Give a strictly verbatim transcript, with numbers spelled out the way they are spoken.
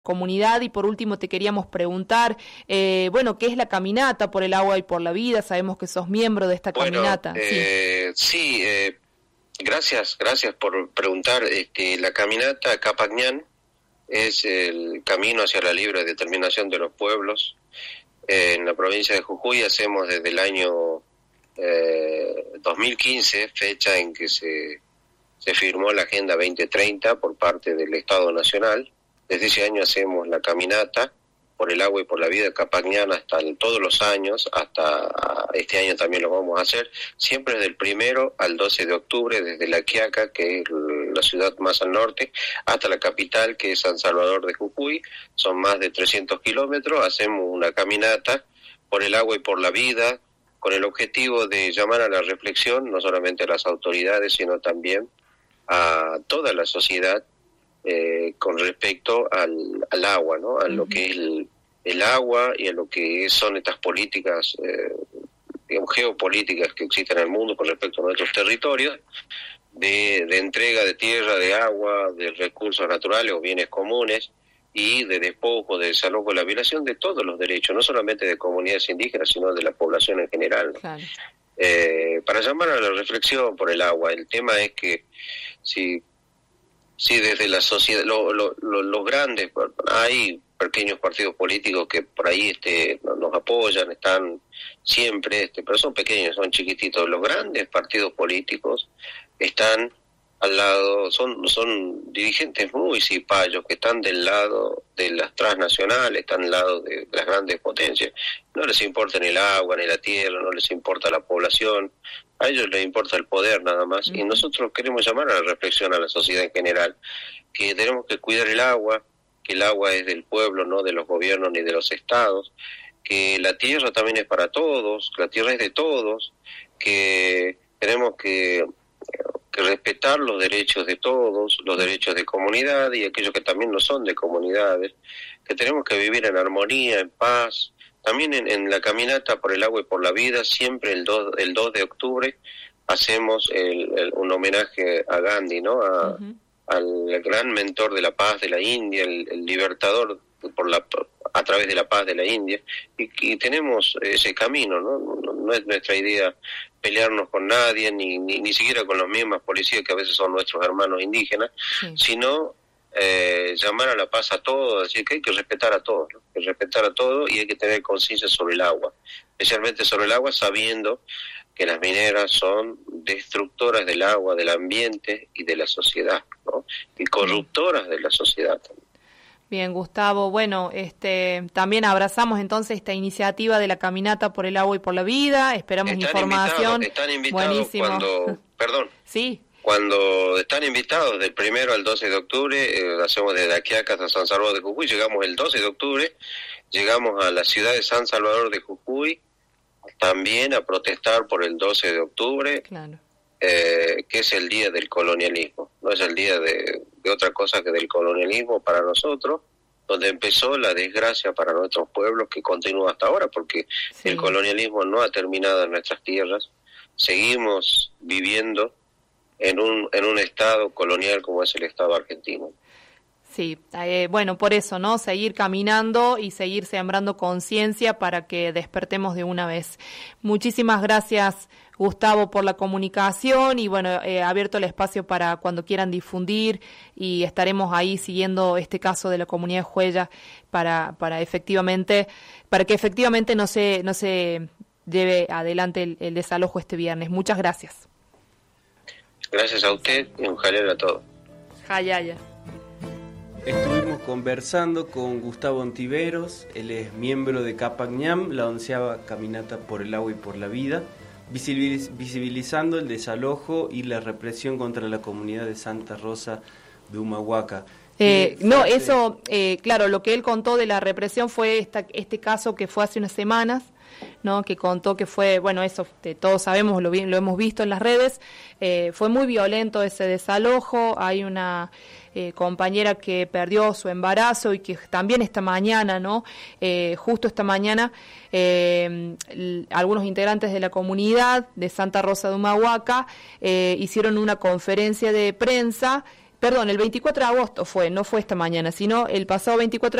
comunidad. Y por último te queríamos preguntar, eh, bueno, ¿qué es la caminata por el agua y por la vida? Sabemos que sos miembro de esta bueno, caminata. Eh, sí, sí eh, gracias, gracias por preguntar. Este, la caminata Capacñán es el camino hacia la libre determinación de los pueblos. Eh, en la provincia de Jujuy hacemos desde el año eh, dos mil quince, fecha en que se, se firmó la Agenda veinte treinta por parte del Estado Nacional. Desde ese año hacemos la caminata por el agua y por la vida de Capacñán hasta el, todos los años, hasta este año también lo vamos a hacer, siempre desde el primero al doce de octubre, desde La Quiaca, que es la ciudad más al norte, hasta la capital, que es San Salvador de Jujuy. Son más de trescientos kilómetros, hacemos una caminata por el agua y por la vida, con el objetivo de llamar a la reflexión, no solamente a las autoridades, sino también a toda la sociedad, Eh, con respecto al, al agua, ¿no? A uh-huh. lo que es el, el agua y a lo que son estas políticas, eh, digamos, geopolíticas que existen en el mundo con respecto a nuestros territorios, de, de entrega de tierra, de agua, de recursos naturales o bienes comunes, y de despojo, de desalojo, de la violación de todos los derechos, no solamente de comunidades indígenas, sino de la población en general, ¿no? Claro. Eh, para llamar a la reflexión por el agua, el tema es que si Sí, desde la sociedad, lo, lo, lo, los grandes, hay pequeños partidos políticos que por ahí este, nos apoyan, están siempre, este, pero son pequeños, son chiquititos. Los grandes partidos políticos están al lado, son, son dirigentes muy cipayos que están del lado de las transnacionales, están al lado de las grandes potencias. No les importa ni el agua, ni la tierra, no les importa la población. A ellos les importa el poder nada más, y nosotros queremos llamar a la reflexión a la sociedad en general, que tenemos que cuidar el agua, que el agua es del pueblo, no de los gobiernos ni de los estados, que la tierra también es para todos, que la tierra es de todos, que tenemos que, que respetar los derechos de todos, los derechos de comunidad y aquellos que también no son de comunidades, que tenemos que vivir en armonía, en paz. También en, en la caminata por el agua y por la vida, siempre el dos, el dos de octubre hacemos el, el, un homenaje a Gandhi, ¿no? A, uh-huh. al gran mentor de la paz de la India, el, el libertador por la, a través de la paz de la India, y, y tenemos ese camino, ¿no? No, no es nuestra idea pelearnos con nadie, ni, ni, ni siquiera con los mismos policías que a veces son nuestros hermanos indígenas, sí. sino Eh, llamar a la paz a todos, decir que hay que respetar a todos, ¿no? Hay que respetar a todos y hay que tener conciencia sobre el agua, especialmente sobre el agua, sabiendo que las mineras son destructoras del agua, del ambiente y de la sociedad, ¿no? Y corruptoras de la sociedad también. Bien, Gustavo, bueno, este, también abrazamos entonces esta iniciativa de la caminata por el agua y por la vida, esperamos están información. Invitados, están invitados Buenísimo. cuando, perdón. Sí. Cuando están invitados del primero al doce de octubre, eh, hacemos desde aquí hasta San Salvador de Jujuy, llegamos el doce de octubre, llegamos a la ciudad de San Salvador de Jujuy, también a protestar por el doce de octubre, claro. eh, que es el día del colonialismo, no es el día de, de otra cosa que del colonialismo para nosotros, donde empezó la desgracia para nuestros pueblos que continúa hasta ahora, porque sí. el colonialismo no ha terminado en nuestras tierras, seguimos viviendo en un en un estado colonial como es el estado argentino. Sí, eh, bueno, por eso, ¿no? Seguir caminando y seguir sembrando conciencia para que despertemos de una vez. Muchísimas gracias, Gustavo, por la comunicación y, bueno, eh, abierto el espacio para cuando quieran difundir y estaremos ahí siguiendo este caso de la comunidad Huella para para efectivamente para que efectivamente no se no se lleve adelante el, el desalojo este viernes. Muchas gracias. Gracias a usted y un jaleo a todos. Jayaya. Estuvimos conversando con Gustavo Ontiveros, él es miembro de Capacñán, la onceava caminata por el agua y por la vida, visibiliz- visibilizando el desalojo y la represión contra la comunidad de Santa Rosa de Humahuaca. Eh, no, eso, eh, claro, lo que él contó de la represión fue esta, este caso que fue hace unas semanas, ¿no? Que contó que fue, bueno, eso eh, todos sabemos, lo, vi, lo hemos visto en las redes, eh, fue muy violento ese desalojo, hay una eh, compañera que perdió su embarazo y que también esta mañana, ¿no? Eh, justo esta mañana, eh, l- algunos integrantes de la comunidad de Santa Rosa de Humahuaca eh, hicieron una conferencia de prensa perdón, el veinticuatro de agosto fue, no fue esta mañana, sino el pasado veinticuatro